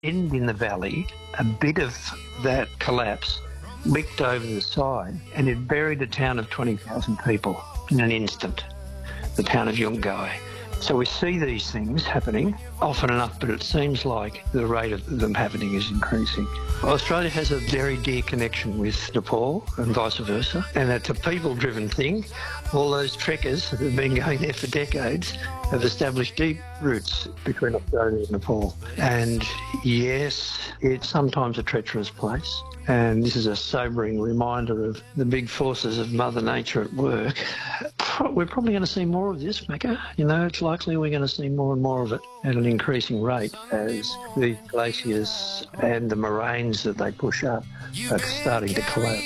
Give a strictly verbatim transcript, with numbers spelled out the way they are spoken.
end in the valley, a bit of that collapse licked over the side and it buried a town of twenty thousand people in an instant, the town of Yungai. So we see these things happening often enough, but it seems like the rate of them happening is increasing. Australia has a very dear connection with Nepal and vice versa, and it's a people-driven thing. All those trekkers that have been going there for decades have established deep roots between Australia and Nepal. And yes, it's sometimes a treacherous place. And this is a sobering reminder of the big forces of Mother Nature at work. We're probably going to see more of this, Macca. You know, it's likely we're going to see more and more of it at an increasing rate as the glaciers and the moraines that they push up are starting to collapse.